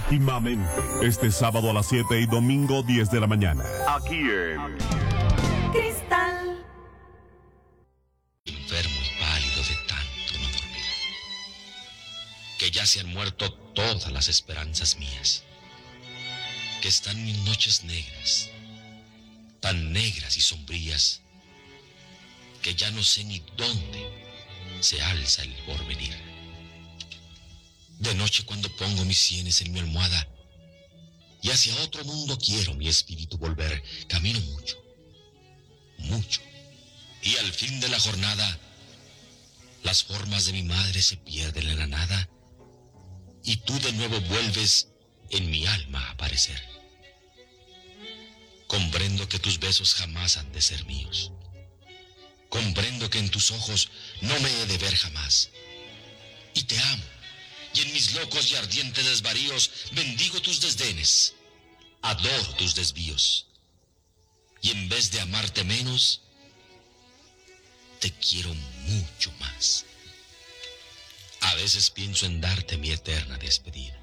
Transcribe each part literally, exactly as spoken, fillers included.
íntimamente este sábado a las siete y domingo diez de la mañana. Aquí en Cristal. Enfermo y pálido de tanto no dormir, que ya se han muerto todas las esperanzas mías, que están mis noches negras, tan negras y sombrías, que ya no sé ni dónde se alza el porvenir. De noche, cuando pongo mis sienes en mi almohada y hacia otro mundo quiero mi espíritu volver, camino mucho, mucho, y al fin de la jornada las formas de mi madre se pierden en la nada y tú de nuevo vuelves en mi alma a aparecer. Comprendo que tus besos jamás han de ser míos. Comprendo que en tus ojos no me he de ver jamás. Y te amo, y en mis locos y ardientes desvaríos bendigo tus desdenes, adoro tus desvíos. Y en vez de amarte menos, te quiero mucho más. A veces pienso en darte mi eterna despedida,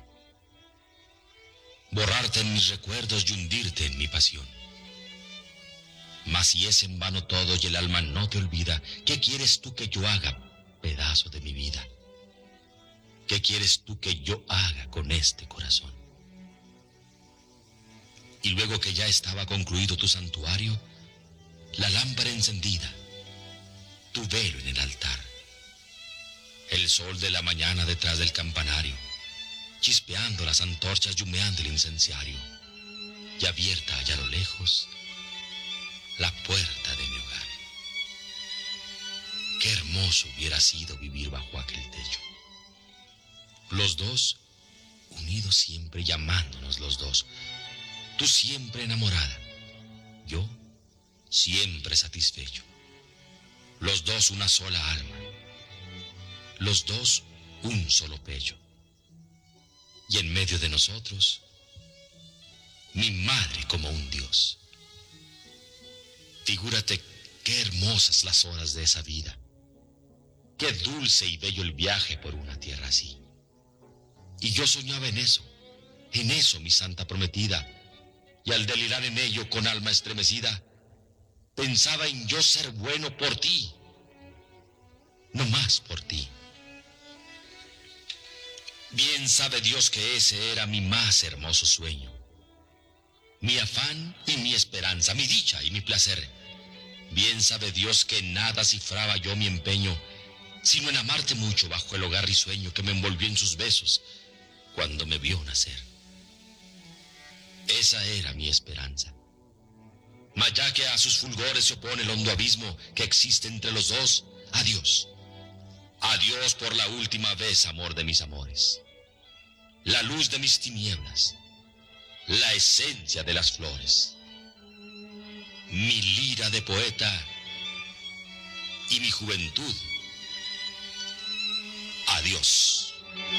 borrarte en mis recuerdos y hundirte en mi pasión. Mas si es en vano todo y el alma no te olvida, ¿qué quieres tú que yo haga, pedazo de mi vida? ¿Qué quieres tú que yo haga con este corazón? Y luego que ya estaba concluido tu santuario, la lámpara encendida, tu velo en el altar, el sol de la mañana detrás del campanario, chispeando las antorchas y humeando el incenciario, y abierta allá a lo lejos la puerta de mi hogar. Qué hermoso hubiera sido vivir bajo aquel techo, los dos unidos siempre, llamándonos los dos, tú siempre enamorada, yo siempre satisfecho, los dos una sola alma, los dos un solo pecho, y en medio de nosotros mi madre como un dios. Figúrate qué hermosas las horas de esa vida, qué dulce y bello el viaje por una tierra así. Y yo soñaba en eso, en eso, mi santa prometida, y al delirar en ello con alma estremecida, pensaba en yo ser bueno por ti, no más por ti. Bien sabe Dios que ese era mi más hermoso sueño, mi afán y mi esperanza, mi dicha y mi placer. Bien sabe Dios que nada cifraba yo mi empeño, sino en amarte mucho bajo el hogar risueño que me envolvió en sus besos cuando me vio nacer. Esa era mi esperanza. Mas ya que a sus fulgores se opone el hondo abismo que existe entre los dos, adiós. Adiós por la última vez, amor de mis amores. La luz de mis tinieblas, la esencia de las flores, mi lira de poeta y mi juventud. Adiós.